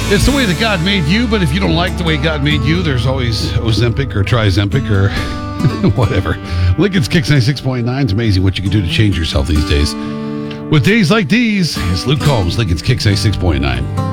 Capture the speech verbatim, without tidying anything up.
It's the way that God made you, but if you don't like the way God made you, there's always Ozempic or Trizempic or whatever. Lincoln's Kicks ninety-six point nine. It's amazing what you can do to change yourself these days. With days like these, it's Luke Combs, Lincoln's Kicks ninety-six point nine.